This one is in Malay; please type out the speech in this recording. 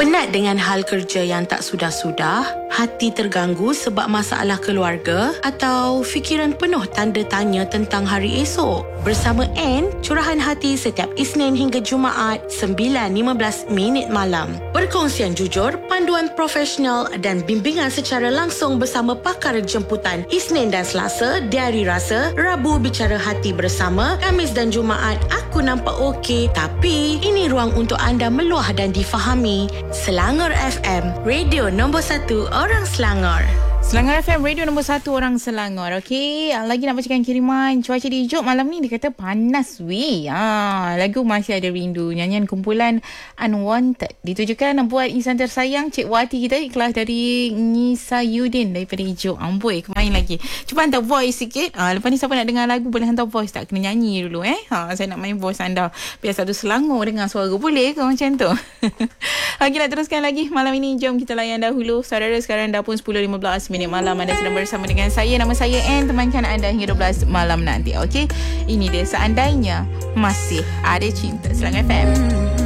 Penat dengan hal kerja yang tak sudah-sudah? Hati terganggu sebab masalah keluarga? Atau fikiran penuh tanda tanya tentang hari esok? Bersama Anne, curahan hati setiap Isnin hingga Jumaat 9.15 malam. Perkongsian jujur, panduan profesional dan bimbingan secara langsung bersama pakar jemputan Isnin dan Selasa, Diari Rasa, Rabu Bicara Hati bersama, Khamis dan Jumaat Aku Nampak Okey, tapi ini ruang untuk anda meluah dan difahami. Selangor FM, radio nombor 1 orang Selangor. Selangor FM, radio nombor 1 orang Selangor. Okey, lagi nak bacakan kiriman. Cuaca di Jog malam ni dia kata panas weh. Lagu Masih Ada Rindu, nyanyian kumpulan Unwanted, ditujukan buat insan tersayang Cik Wati kita, ikhlas dari Nisa Yudin daripada Jog. Amboi, kemain lagi. Cuba hantar voice sikit. Lepas ni siapa nak dengar lagu boleh hantar voice, tak kena nyanyi dulu saya nak main voice anda. Biar satu Selangor dengar suara, boleh ke macam tu? Okey, nak teruskan lagi malam ini. Jom kita layan dahulu. Saudara, sekarang dah pun 10.15 malam. Anda sedang bersama dengan saya. Nama saya Anne, temankan anda hingga 12 malam nanti. Okey, ini dia Seandainya Masih Ada Cinta. Selangor FM.